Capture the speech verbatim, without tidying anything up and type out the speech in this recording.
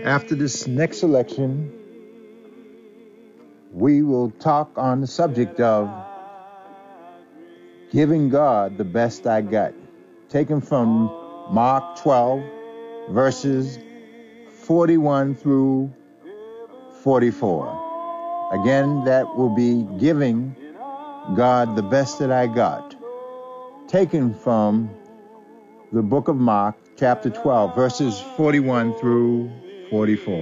After this next selection, we will talk on the subject of giving God the best I got, taken from Mark twelve, verses forty-one through forty-four. Again, that will be giving God the best that I got, taken from the book of Mark, chapter twelve, verses forty-one through forty-four.